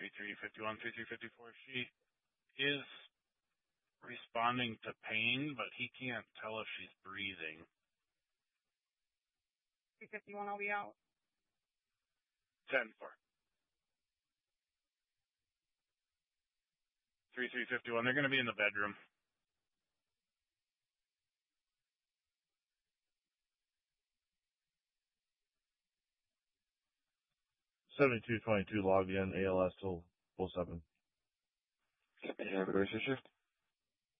3351, 3354. She is responding to pain, but he can't tell if she's breathing. 351, I'll be out. 10-4. 3351, they're going to be in the bedroom. (7222) logged in, ALS till 07. Have a shift.